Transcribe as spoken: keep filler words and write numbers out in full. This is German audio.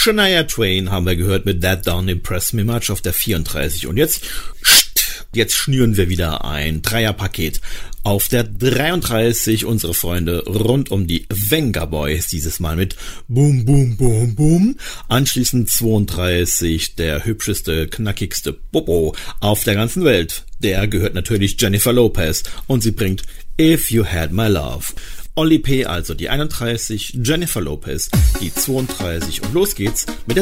Shania Twain haben wir gehört mit That Don't Impress Me Much auf der vierunddreißig. Und jetzt, jetzt schnüren wir wieder ein Dreierpaket auf der dreiunddreißig. Unsere Freunde rund um die Venga Boys, dieses Mal mit Boom, Boom, Boom, Boom. Anschließend zweiunddreißig, der hübscheste, knackigste Popo auf der ganzen Welt. Der gehört natürlich Jennifer Lopez und sie bringt If You Had My Love. Oli P., also die einunddreißig, Jennifer Lopez, die zweiunddreißig und los geht's mit der